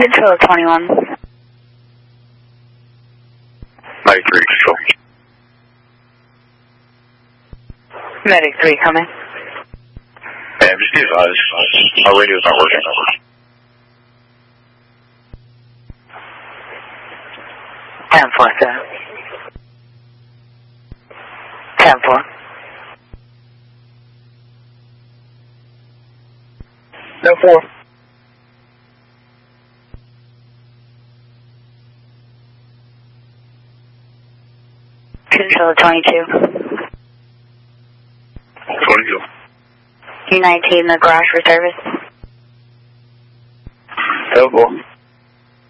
Control 21. 93, control. Medic 3 coming. Ma'am, just be advised, our radio's not working. 10-4, sir. 10-4. No 4. Control 22. 22. U19, the garage for service. No 4.